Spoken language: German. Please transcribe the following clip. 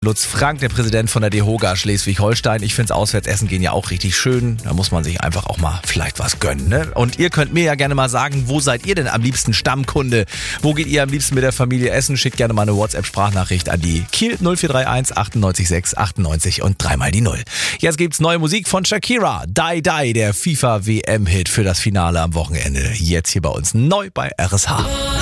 Lutz Frank, der Präsident von der DEHOGA Schleswig-Holstein. Ich finde Auswärtsessen gehen ja auch richtig schön. Da muss man sich einfach auch mal vielleicht was gönnen, ne? Und ihr könnt mir ja gerne mal sagen, wo seid ihr denn am liebsten Stammkunde? Wo geht ihr am liebsten mit der Familie essen? Schickt gerne mal eine WhatsApp-Sprachnachricht an die Kiel 0431 98 6 98 und dreimal die 0. Jetzt gibt's neue Musik von Shakira. Die Die, der FIFA-WM-Hit für das Finale am Wochenende. Jetzt hier bei uns neu bei RSH.